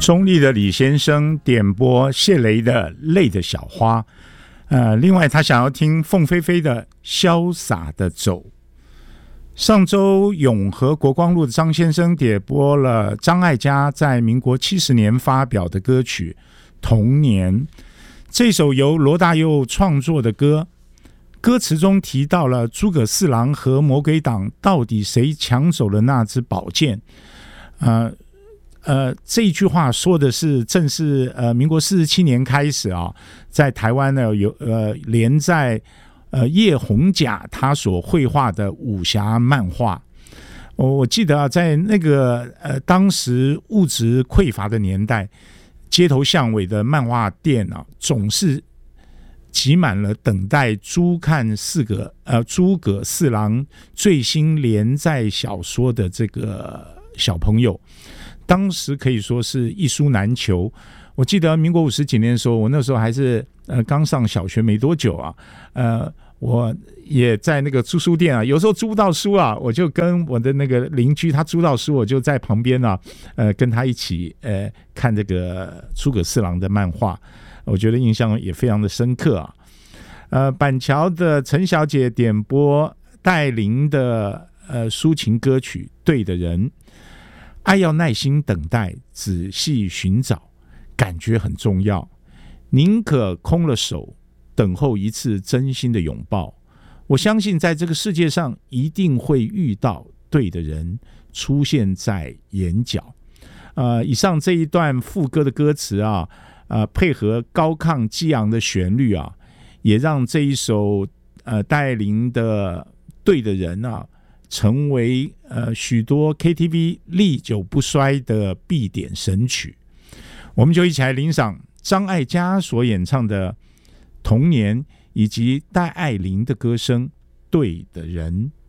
中立的李先生点播谢雷的《泪的小花》，另外他想要听凤飞飞的《潇洒的走》。上周永和国光路的张先生点播了张艾嘉在民国70年发表的歌曲《童年》，这首由罗大佑创作的歌，歌词中提到了诸葛四郎和魔鬼党到底谁抢走了那支宝剑。这一句话说的是正是民国47年开始啊，在台湾呢有连载叶宏甲他所绘画的武侠漫画。我记得啊，在那个当时物质匮乏的年代，街头巷尾的漫画店啊，总是挤满了等待诸葛四郎最新连载小说的这个小朋友，当时可以说是一书难求。我记得民国50几年的时候，我那时候还是刚上小学没多久啊，我也在那个租书店啊，有时候租不到书啊，我就跟我的那个邻居他租到书，我就在旁边啊，跟他一起看这个诸葛四郎的漫画，我觉得印象也非常的深刻啊。板桥的陈小姐点播戴琳的抒情歌曲《对的人》，爱要耐心等待，仔细寻找，感觉很重要，宁可空了手，等候一次真心的拥抱。我相信在这个世界上一定会遇到对的人出现在眼角。以上这一段副歌的歌词啊，配合高亢激昂的旋律啊，也让这一首戴琳的对的人啊，成为许多 KTV 历久不衰的必点神曲。我们就一起来欣赏张艾嘉所演唱的童年，以及戴爱玲的歌声《对的人》。